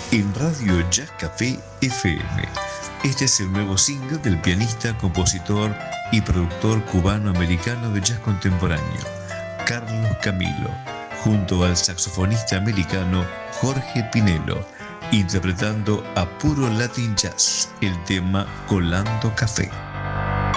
en Radio Jazz Café FM. Este es el nuevo single del pianista, compositor y productor cubano-americano de jazz contemporáneo, Carlos Camilo, junto al saxofonista americano Jorge Pinelo, interpretando a puro Latin Jazz el tema Colando Café.